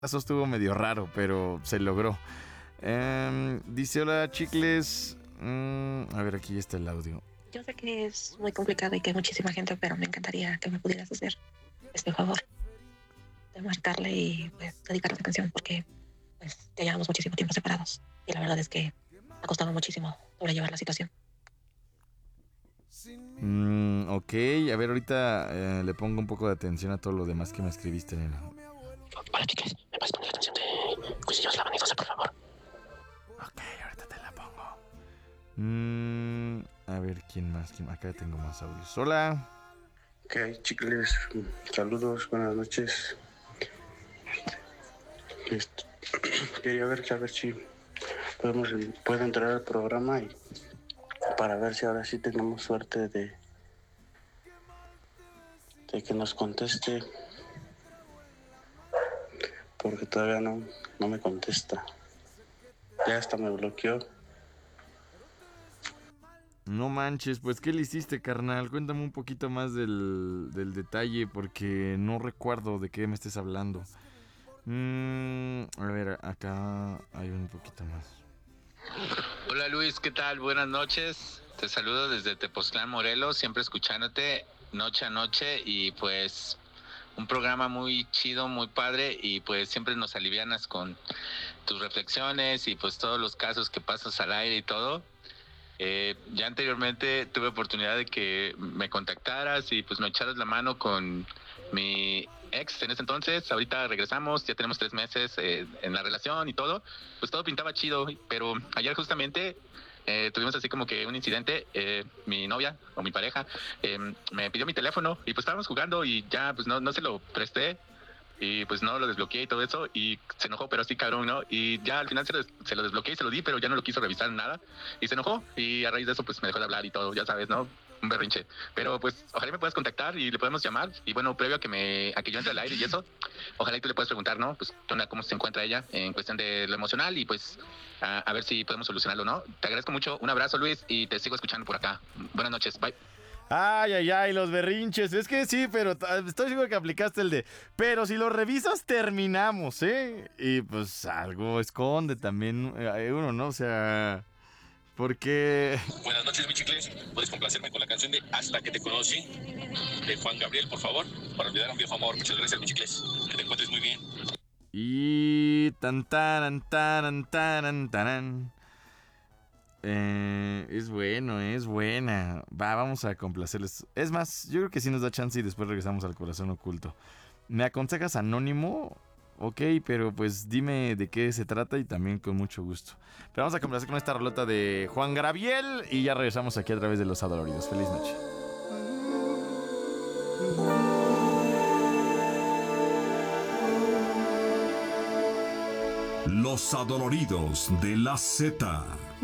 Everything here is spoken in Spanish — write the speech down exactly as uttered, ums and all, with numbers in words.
Eso estuvo medio raro, pero se logró. Eh, dice, hola, chicles. Mm, a ver, aquí está el audio. Yo sé que es muy complicado y que hay muchísima gente, pero me encantaría que me pudieras hacer este favor de marcarle y pues dedicarle esa canción porque pues ya llevamos muchísimo tiempo separados y la verdad es que ha costado muchísimo sobrellevar la situación. Mm, ok, a ver, ahorita eh, le pongo un poco de atención a todo lo demás que me escribiste, nena. Hola, chicles, ¿me puedes poner la canción de Cuisillos la Vanidosa, por favor? Ok, ahorita te la pongo. Mm, a ver, ¿quién más? ¿Quién? Acá tengo más audios. Hola. Ok, chicles, saludos, buenas noches. Este, quería ver, saber si podemos, puedo entrar al programa y para ver si ahora sí tenemos suerte de, de que nos conteste, porque todavía no, no me contesta. Ya hasta me bloqueó. No manches, pues ¿qué le hiciste, carnal? Cuéntame un poquito más del, del detalle porque no recuerdo de qué me estés hablando. Mm, a ver, acá hay un poquito más. Hola Luis, ¿qué tal? Buenas noches. Te saludo desde Tepoztlán, Morelos, siempre escuchándote noche a noche y pues un programa muy chido, muy padre y pues siempre nos alivianas con tus reflexiones y pues todos los casos que pasas al aire y todo. Eh, ya anteriormente tuve oportunidad de que me contactaras y pues me echaras la mano con mi ex en ese entonces. Ahorita regresamos, ya tenemos tres meses eh, en la relación y todo. Pues todo pintaba chido, pero ayer justamente eh, tuvimos así como que un incidente. Eh, mi novia o mi pareja eh, me pidió mi teléfono y pues estábamos jugando y ya pues no, no se lo presté. Y pues no lo desbloqueé y todo eso y se enojó, pero sí cabrón, ¿no? Y ya al final se lo, des- se lo desbloqueé y se lo di, pero ya no lo quiso revisar nada y se enojó y a raíz de eso pues me dejó de hablar y todo, ya sabes, ¿no? Un berrinche. Pero pues ojalá me puedas contactar y le podemos llamar y bueno, previo a que me a que yo entre al aire y eso, ojalá y tú le puedas preguntar, ¿no? Pues qué onda, cómo se encuentra ella en cuestión de lo emocional y pues a, a ver si podemos solucionarlo, ¿no? Te agradezco mucho, un abrazo Luis y te sigo escuchando por acá. Buenas noches, bye. Ay, ay, ay, los berrinches. Es que sí, pero t- estoy seguro que aplicaste el de. Pero si lo revisas, terminamos, ¿eh? Y pues algo esconde también eh, uno, ¿no? O sea, porque. Buenas noches, mi chicles. Puedes complacerme con la canción de Hasta que te conocí, de Juan Gabriel, por favor, para olvidar a un viejo amor. Muchas gracias, mi chicles. Que te encuentres muy bien. Y. Tan, tan, tan, tan, tan. Eh, es bueno, es buena. Va, vamos a complacerles. Es más, yo creo que sí nos da chance y después regresamos al corazón oculto. ¿Me aconsejas anónimo? Ok, pero pues dime de qué se trata y también con mucho gusto. Pero vamos a complacer con esta rolota de Juan Gabriel y ya regresamos aquí a través de Los Adoloridos. Feliz noche. Los Adoloridos de la Z.